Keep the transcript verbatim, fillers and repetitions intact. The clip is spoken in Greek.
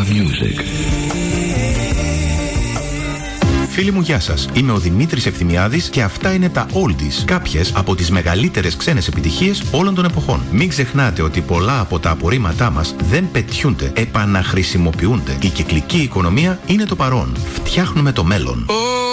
Love Music. Φίλοι μου, γεια σας. Είμαι ο Δημήτρης Ευθυμιάδης και αυτά είναι τα Oldies. Κάποιες από τις μεγαλύτερες ξένες επιτυχίες όλων των εποχών. Μην ξεχνάτε ότι πολλά από τα απορρίμματά μας δεν πετιούνται, επαναχρησιμοποιούνται. Η κυκλική οικονομία είναι το παρόν. Φτιάχνουμε το μέλλον.